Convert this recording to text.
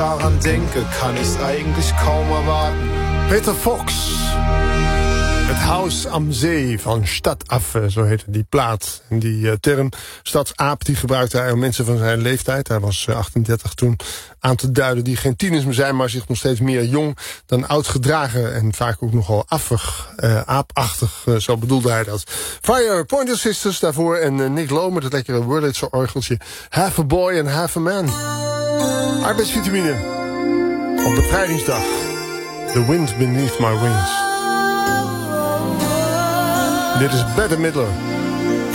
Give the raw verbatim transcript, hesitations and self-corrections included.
daran denke, kann ich's eigentlich kaum erwarten. Peter Fox. Het Huis am Zee van Stadtaffe, zo heette die plaat. En die uh, term stadsaap die gebruikte hij om mensen van zijn leeftijd, hij was uh, achtendertig toen, aan te duiden die geen tieners meer zijn, maar zich nog steeds meer jong dan oud gedragen. En vaak ook nogal affig, uh, aapachtig, uh, zo bedoelde hij dat. Fire, Pointer Sisters daarvoor en uh, Nick Lowe met het lekkere Wurlitzer orgeltje. Half a boy and half a man. Arbeidsvitamine. Op bevrijdingsdag. The wind beneath my wings. Dit is Bette Midler.